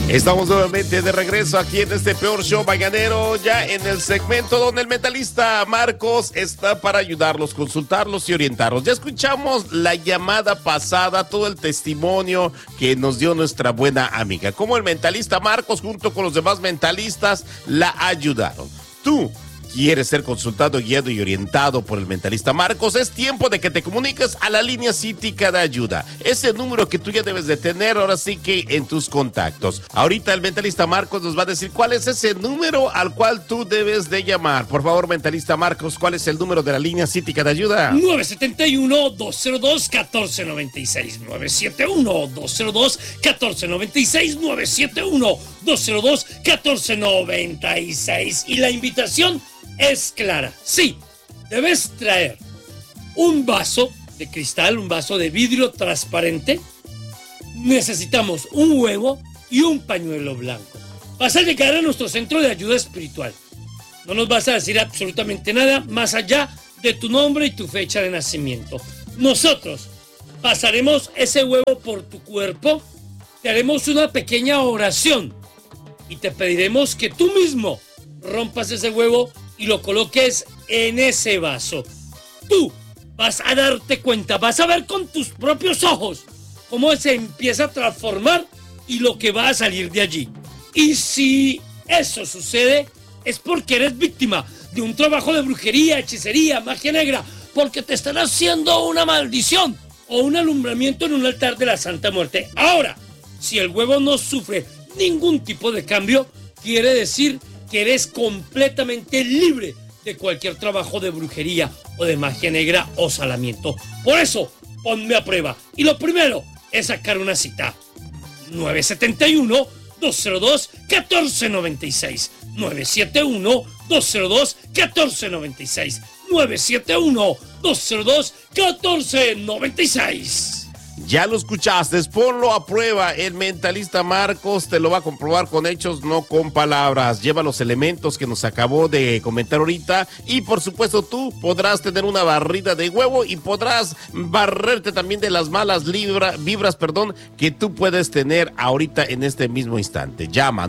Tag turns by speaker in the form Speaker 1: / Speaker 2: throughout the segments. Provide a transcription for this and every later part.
Speaker 1: Estamos nuevamente de regreso aquí en este Peor Show Mañanero, ya en el segmento donde el mentalista Marcos está para ayudarlos, consultarlos y orientarlos. Ya escuchamos la llamada pasada, todo el testimonio que nos dio nuestra buena amiga, cómo el mentalista Marcos junto con los demás mentalistas la ayudaron. Tú ¿quieres ser consultado, guiado y orientado por el mentalista Marcos? Es tiempo de que te comuniques a la línea cítica de ayuda. Ese número que tú ya debes de tener ahora sí que en tus contactos. Ahorita el mentalista Marcos nos va a decir cuál es ese número al cual tú debes de llamar. Por favor, mentalista Marcos, ¿cuál es el número de la línea cítica de ayuda?
Speaker 2: 971-202-1496. 971-202-1496. 971-202-1496. Y la invitación es clara. Sí, debes traer un vaso de cristal, un vaso de vidrio transparente. Necesitamos un huevo y un pañuelo blanco. Vas a llegar a nuestro centro de ayuda espiritual. No nos vas a decir absolutamente nada más allá de tu nombre y tu fecha de nacimiento. Nosotros pasaremos ese huevo por tu cuerpo, te haremos una pequeña oración y te pediremos que tú mismo rompas ese huevo y lo coloques en ese vaso. Tú vas a darte cuenta, vas a ver con tus propios ojos cómo se empieza a transformar y lo que va a salir de allí. Y si eso sucede, es porque eres víctima de un trabajo de brujería, hechicería, magia negra, porque te están haciendo una maldición o un alumbramiento en un altar de la Santa Muerte. Ahora, si el huevo no sufre ningún tipo de cambio, quiere decir que eres completamente libre de cualquier trabajo de brujería o de magia negra o salamiento. Por eso, ponme a prueba. Y lo primero es sacar una cita. 971-202-1496. 971-202-1496. 971-202-1496.
Speaker 1: Ya lo escuchaste, ponlo a prueba. El mentalista Marcos te lo va a comprobar con hechos, no con palabras. Lleva los elementos que nos acabó de comentar ahorita y por supuesto tú podrás tener una barrida de huevo y podrás barrerte también de las malas vibras que tú puedes tener ahorita en este mismo instante. Llama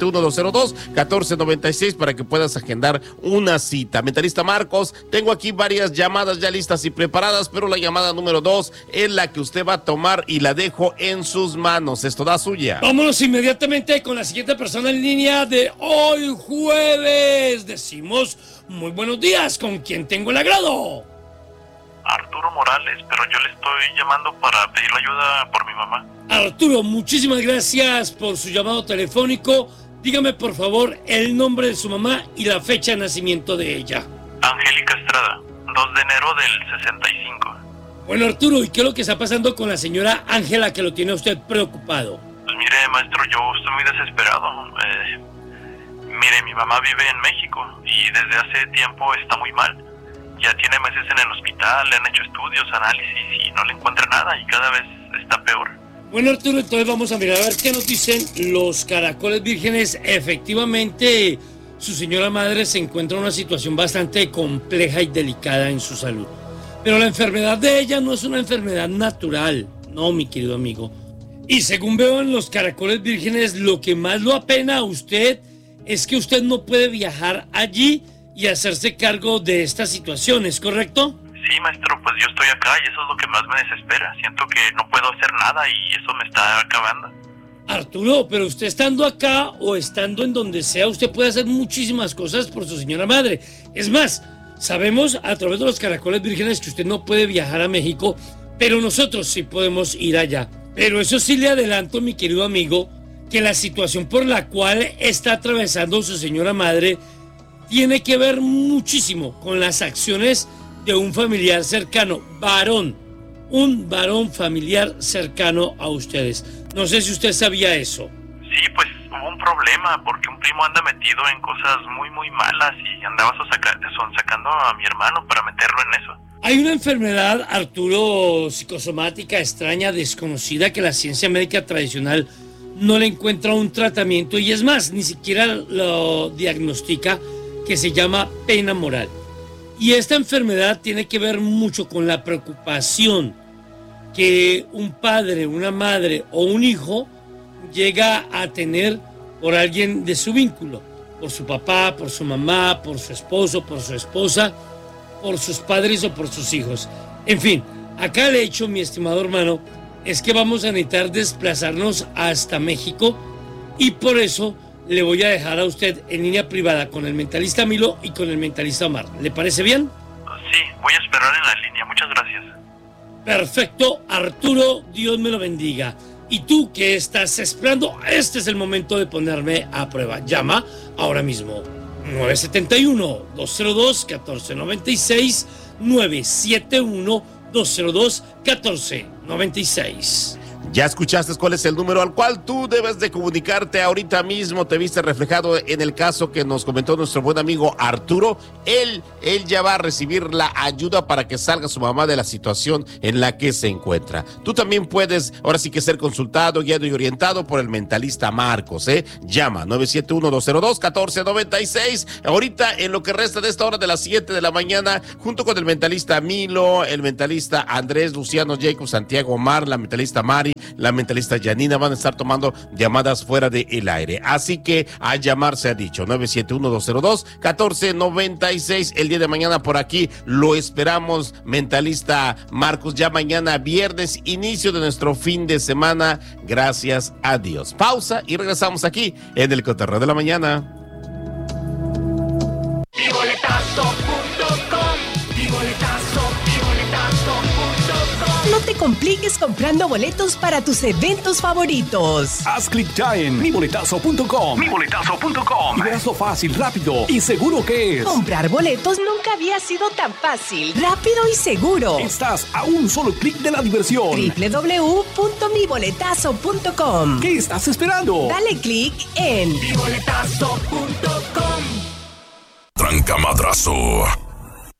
Speaker 1: 971-202-1496 para que puedas agendar una cita. Mentalista Marcos, tengo aquí varias llamadas ya listas y preparadas, pero la llamada número 2 es la que usted va a tomar y la dejo en sus manos. Es toda suya.
Speaker 2: Vámonos inmediatamente con la siguiente persona en línea de hoy jueves. Decimos muy buenos días, ¿con quién tengo el agrado?
Speaker 3: Arturo Morales, pero yo le estoy llamando para pedirle ayuda por mi mamá.
Speaker 2: Arturo, muchísimas gracias por su llamado telefónico. Dígame por favor el nombre de su mamá y la fecha de nacimiento de ella.
Speaker 3: Angélica Estrada, 2 de enero del 65.
Speaker 2: Bueno, Arturo, ¿y qué es lo que está pasando con la señora Ángela que lo tiene a usted preocupado?
Speaker 3: Pues mire, maestro, yo estoy muy desesperado. Mire, mi mamá vive en México y desde hace tiempo está muy mal. Ya tiene meses en el hospital, le han hecho estudios, análisis y no le encuentra nada y cada vez está peor.
Speaker 2: Bueno, Arturo, entonces vamos a mirar a ver qué nos dicen los caracoles vírgenes. Efectivamente, su señora madre se encuentra en una situación bastante compleja y delicada en su salud. Pero la enfermedad de ella no es una enfermedad natural, no, mi querido amigo. Y según veo en los caracoles vírgenes, lo que más lo apena a usted es que usted no puede viajar allí y hacerse cargo de esta situación, ¿es correcto?
Speaker 3: Sí, maestro, pues yo estoy acá y eso es lo que más me desespera. Siento que no puedo hacer nada y eso me está acabando.
Speaker 2: Arturo, pero usted estando acá o estando en donde sea, usted puede hacer muchísimas cosas por su señora madre. Es más, sabemos a través de los caracoles vírgenes que usted no puede viajar a México, pero nosotros sí podemos ir allá. Pero eso sí le adelanto, mi querido amigo, que la situación por la cual está atravesando su señora madre tiene que ver muchísimo con las acciones de un familiar cercano, un varón familiar cercano a ustedes. No sé si usted sabía eso.
Speaker 3: Sí, pues hubo un problema porque un primo anda metido en cosas muy malas y andaba sacando a mi hermano para meterlo en eso.
Speaker 2: Hay una enfermedad, Arturo, psicosomática, extraña, desconocida, que la ciencia médica tradicional no le encuentra un tratamiento y es más, ni siquiera lo diagnostica, que se llama pena moral. Y esta enfermedad tiene que ver mucho con la preocupación que un padre, una madre o un hijo llega a tener por alguien de su vínculo, por su papá, por su mamá, por su esposo, por su esposa, por sus padres o por sus hijos. En fin, acá el hecho, mi estimado hermano, es que vamos a necesitar desplazarnos hasta México y por eso le voy a dejar a usted en línea privada con el mentalista Milo y con el mentalista Omar. ¿Le parece bien?
Speaker 3: Sí, voy a esperar en la línea. Muchas gracias.
Speaker 2: Perfecto, Arturo, Dios me lo bendiga. Y tú que estás esperando, este es el momento de ponerme a prueba. Llama ahora mismo. 971-202-1496, 971-202-1496.
Speaker 1: Ya escuchaste cuál es el número al cual tú debes de comunicarte ahorita mismo. Te viste reflejado en el caso que nos comentó nuestro buen amigo Arturo. Él ya va a recibir la ayuda para que salga su mamá de la situación en la que se encuentra. Tú también puedes ahora sí que ser consultado, guiado y orientado por el mentalista Marcos, Llama 971-202-1496. Ahorita en lo que resta de esta hora de las 7 de la mañana, junto con el mentalista Milo, el mentalista Andrés, Luciano, Jacob, Santiago, Omar, la mentalista Mari, la mentalista Janina, van a estar tomando llamadas fuera del aire. Así que a llamar se ha dicho, 971-202-1496. El día de mañana por aquí lo esperamos, mentalista Marcos, ya mañana viernes, inicio de nuestro fin de semana, gracias a Dios. Pausa y regresamos aquí en el Cotorreo de la Mañana.
Speaker 4: No te compliques comprando boletos para tus eventos favoritos.
Speaker 5: Haz clic ya en miboletazo.com. Miboletazo.com. Y verás lo fácil, rápido y seguro que es.
Speaker 4: Comprar boletos nunca había sido tan fácil, rápido y seguro.
Speaker 5: Estás a un solo clic de la diversión.
Speaker 4: www.miboletazo.com.
Speaker 5: ¿Qué estás esperando?
Speaker 4: Dale clic en
Speaker 6: Trancamadrazo.